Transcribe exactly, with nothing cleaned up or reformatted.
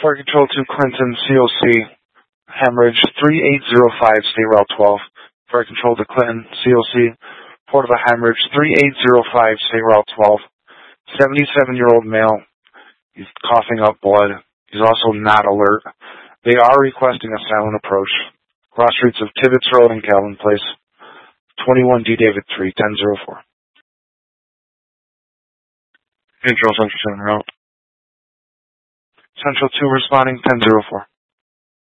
Fire Control to Clinton, C O C, hemorrhage three eight zero five, State Route twelve. Fire Control to Clinton, C O C, report of a hemorrhage three eight zero five, State Route twelve. seventy-seven-year-old male. He's coughing up blood. He's also not alert. They are requesting a silent approach. Cross streets of Tibbetts Road and Calvin Place. twenty-one D David three, ten oh four. Control Central seven route. Central two responding, ten oh four.